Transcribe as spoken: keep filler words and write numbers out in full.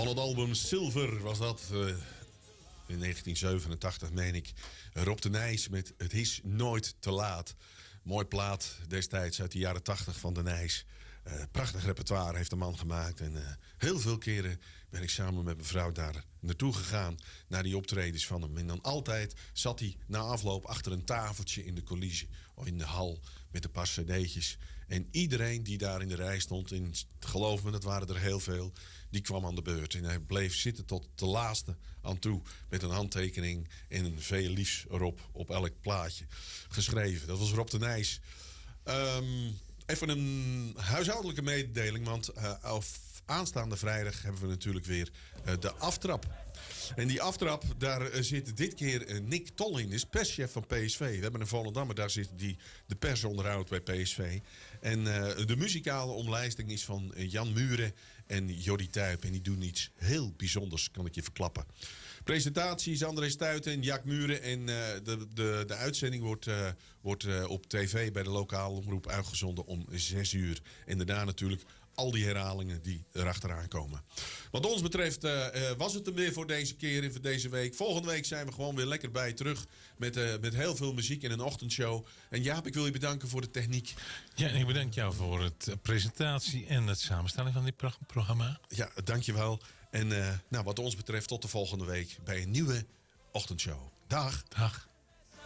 Van het album Silver was dat. Uh, in negentien zevenentachtig, meen ik. Rob de Nijs met Het is nooit te laat. Mooi plaat destijds uit de jaren tachtig van de Nijs. Uh, prachtig repertoire heeft de man gemaakt. En uh, heel veel keren ben ik samen met mijn vrouw daar naartoe gegaan. Naar die optredens van hem. En dan altijd zat hij na afloop achter een tafeltje in de coulisse. Of in de hal met een paar cd'tjes. En iedereen die daar in de rij stond. En geloof me, dat waren er heel veel. Die kwam aan de beurt. En hij bleef zitten tot de laatste aan toe. Met een handtekening en een veel liefs erop. Op elk plaatje geschreven. Dat was Rob de Nijs. Um, even een huishoudelijke mededeling. Want uh, aanstaande vrijdag hebben we natuurlijk weer uh, de aftrap. En die aftrap, daar uh, zit dit keer uh, Nick Tol in, is perschef van P S V. We hebben een Volendammer, daar zit die de pers onderhoudt bij P S V. En uh, de muzikale omlijsting is van uh, Jan Muren en Jordi Tuyp. En die doen iets heel bijzonders, kan ik je verklappen. Presentaties, André Stuiten en Jack Muren. En uh, de, de, de uitzending wordt, uh, wordt uh, op tv bij de lokale omroep uitgezonden om zes uur. En daarna natuurlijk al die herhalingen die erachteraan komen. Wat ons betreft uh, uh, was het hem weer voor deze keer en voor deze week. Volgende week zijn we gewoon weer lekker bij je terug. Met, uh, met heel veel muziek in een ochtendshow. En Jaap, ik wil je bedanken voor de techniek. Ja, en ik bedank jou voor de presentatie en het samenstelling van dit programma. Ja, dankjewel. En uh, nou, wat ons betreft tot de volgende week bij een nieuwe ochtendshow. Dag. Dag.